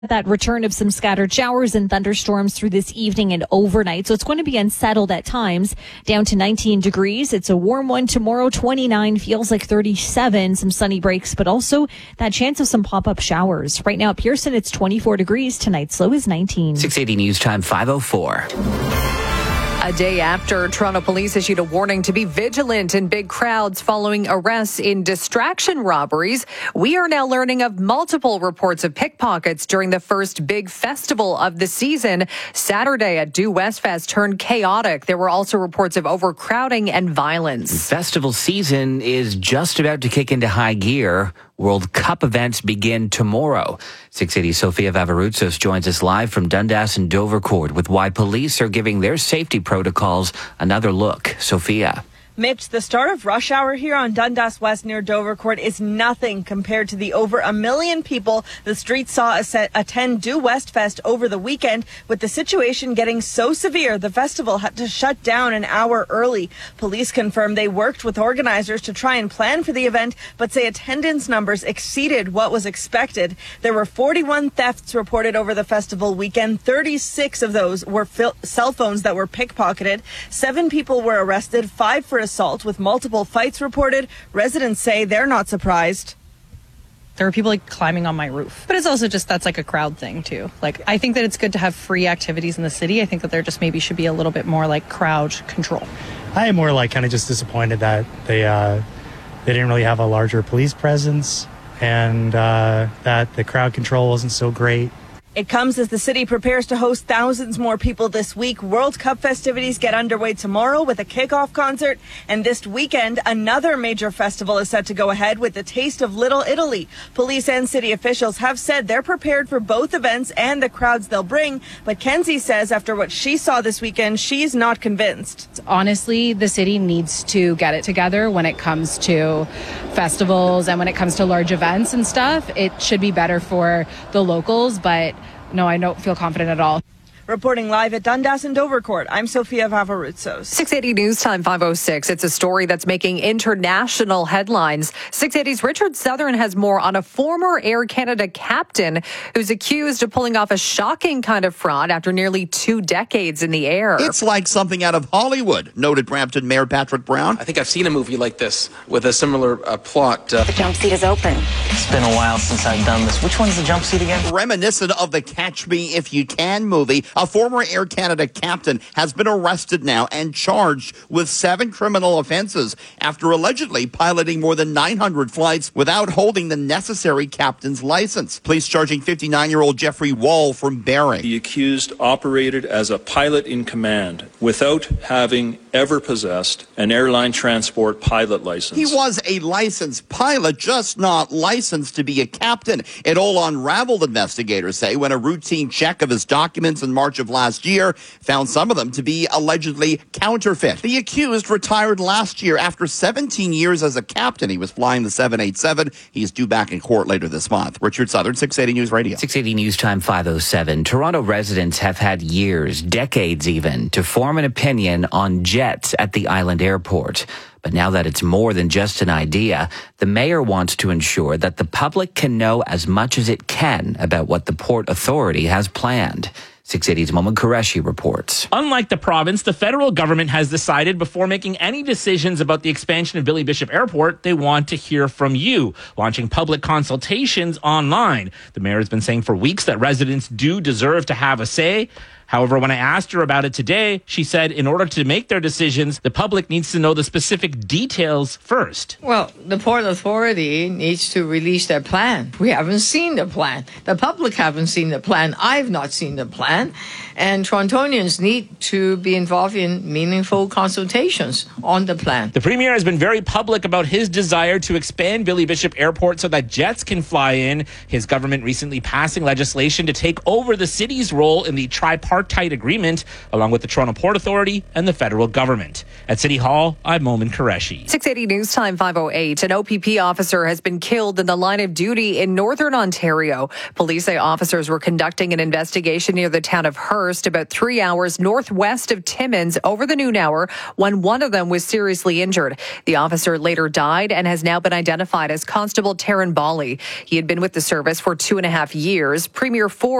That return of some scattered showers and thunderstorms through this evening and overnight. So it's going to be unsettled at times, down to 19 degrees. It's a warm one tomorrow, 29, feels like 37, some sunny breaks, but also that chance of some pop-up showers. Right now at Pearson, it's 24 degrees. Tonight's low is 19. 680 News Time 5:04. A day after, Toronto police issued a warning to be vigilant in big crowds following arrests in distraction robberies. We are now learning of multiple reports of pickpockets during the first big festival of the season. Saturday at Due West Fest turned chaotic. There were also reports of overcrowding and violence. Festival season is just about to kick into high gear. World Cup events begin tomorrow. 680 Sophia Vavaroutsos joins us live from Dundas and Dovercourt with why police are giving their safety protocols another look. Sophia. Mitch, the start of rush hour here on Dundas West near Dovercourt is nothing compared to the over 1 million people the streets saw attend Due West Fest over the weekend. With the situation getting so severe, the festival had to shut down an hour early. Police confirmed they worked with organizers to try and plan for the event, but say attendance numbers exceeded what was expected. There were 41 thefts reported over the festival weekend. 36 of those were cell phones that were pickpocketed. 7 people were arrested, 5 for assault, with multiple fights reported. Residents say they're not surprised. There were people climbing on my roof. But it's also that's a crowd thing too. I think that it's good to have free activities in the city. I think that there just maybe should be a little bit more crowd control. I am more kind of just disappointed that they didn't really have a larger police presence and that the crowd control wasn't so great. It comes as the city prepares to host thousands more people this week. World Cup festivities get underway tomorrow with a kickoff concert. And this weekend, another major festival is set to go ahead with the Taste of Little Italy. Police and city officials have said they're prepared for both events and the crowds they'll bring. But Kenzie says after what she saw this weekend, she's not convinced. Honestly, the city needs to get it together when it comes to festivals and when it comes to large events and stuff. It should be better for the locals, but no, I don't feel confident at all. Reporting live at Dundas and Dovercourt, I'm Sophia Vavaroutsos. 680 News Time 5:06. It's a story that's making international headlines. 680's Richard Southern has more on a former Air Canada captain who's accused of pulling off a shocking kind of fraud after nearly 2 decades in the air. It's like something out of Hollywood, noted Brampton Mayor Patrick Brown. I think I've seen a movie like this with a similar plot. The jump seat is open. It's been a while since I've done this. Which one's the jump seat again? Reminiscent of the Catch Me If You Can movie, a former Air Canada captain has been arrested now and charged with 7 criminal offenses after allegedly piloting more than 900 flights without holding the necessary captain's license. Police charging 59-year-old Jeffrey Wall from Bering. The accused operated as a pilot in command without having ever possessed an airline transport pilot license. He was a licensed pilot, just not licensed to be a captain. It all unraveled, investigators say, when a routine check of his documents in March of last year found some of them to be allegedly counterfeit. The accused retired last year after 17 years as a captain. He was flying the 787. He's due back in court later this month. Richard Southern, 680 News Radio. 680 News Time 5:07. Toronto residents have had years, decades even, to form an opinion on jets at the Island Airport. But now that it's more than just an idea, the mayor wants to ensure that the public can know as much as it can about what the Port Authority has planned. 680's Mohamed Qureshi reports. Unlike the province, the federal government has decided before making any decisions about the expansion of Billy Bishop Airport, they want to hear from you, launching public consultations online. The mayor has been saying for weeks that residents do deserve to have a say. However, when I asked her about it today, she said in order to make their decisions, the public needs to know the specific details first. Well, the Port Authority needs to release their plan. We haven't seen the plan. The public haven't seen the plan. I've not seen the plan. And Torontonians need to be involved in meaningful consultations on the plan. The Premier has been very public about his desire to expand Billy Bishop Airport so that jets can fly in. His government recently passing legislation to take over the city's role in the tripartite tripartite agreement along with the Toronto Port Authority and the federal government. At City Hall, I'm Momin Qureshi. 680 News Time 508. An OPP officer has been killed in the line of duty in northern Ontario. Police say officers were conducting an investigation near the town of Hearst, about 3 hours northwest of Timmins, over the noon hour, when one of them was seriously injured. The officer later died and has now been identified as Constable Taryn Bali. He had been with the service for 2.5 years. Premier Ford